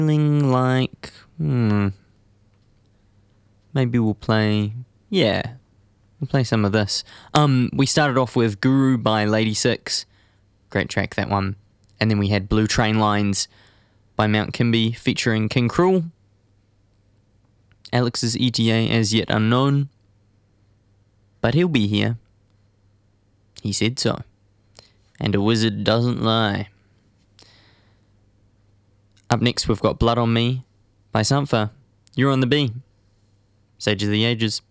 Feeling like, maybe we'll play, we'll play some of this. We started off with Guru by Lady Six. Great track, that one. And then we had Blue Train Lines by Mount Kimby featuring King Cruel. Alex's ETA as yet unknown, but he'll be here. He said so. And a wizard doesn't lie. Up next we've got Blood on Me by Sampha. You're on the B. Sage of the Ages.